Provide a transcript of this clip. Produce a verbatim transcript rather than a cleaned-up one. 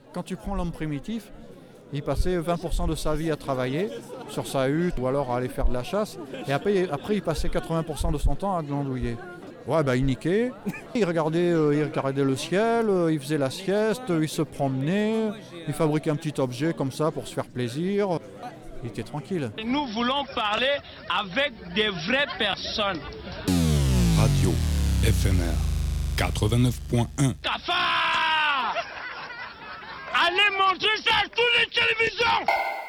Quand tu prends l'homme primitif, il passait vingt pour cent de sa vie à travailler sur sa hutte ou alors à aller faire de la chasse. Et après, après il passait quatre-vingts pour cent de son temps à glandouiller. Ouais, bah il niquait, il regardait, euh, il regardait le ciel, euh, il faisait la sieste, euh, il se promenait, il fabriquait un petit objet comme ça pour se faire plaisir. Il était tranquille. Nous voulons parler avec des vraies personnes. Radio F M R quatre-vingt-neuf point un. Cafard! Allez montrer ça à toutes les télévisions!